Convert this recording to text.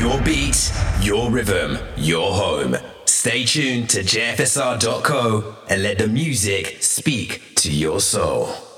Your beat, your rhythm, your home. Stay tuned to jfsr.co and let the music speak to your soul.